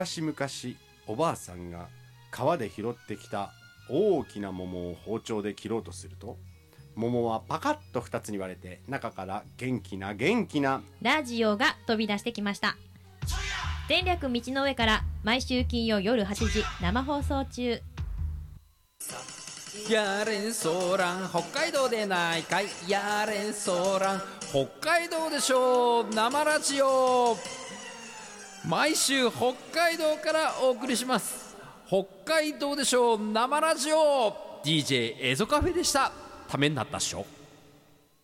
昔おばあさんが川で拾ってきた大きな桃を包丁で切ろうとすると、桃はパカッと2つに割れて、中から元気なラジオが飛び出してきました。電略道の上から毎週金曜夜8時生放送中。 やれんそらん北海道でないかい、やれんそらん北海道でしょう、生ラジオ毎週北海道からお送りします。北海道でしょう生ラジオ DJ エゾカフェでした。ためになったっしょ。